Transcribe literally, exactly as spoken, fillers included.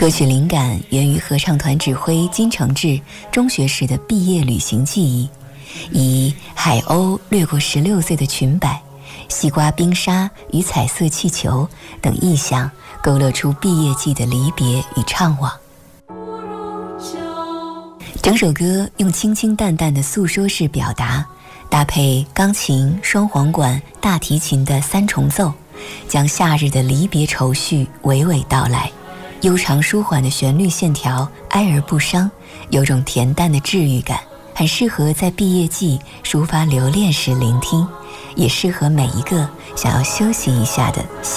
歌曲灵感源于合唱团指挥金承志中学时的毕业旅行记忆，以海鸥掠过十六岁的裙摆、西瓜冰沙与彩色气球等意象，勾勒出毕业季的离别与怅惘。整首歌用清清淡淡的诉说式表达，搭配钢琴、双簧管、大提琴的三重奏，将夏日的离别愁绪娓娓道来。悠长舒缓的旋律线条，哀而不伤，有种恬淡的治愈感，很适合在毕业季抒发留恋时聆听，也适合每一个想要休息一下的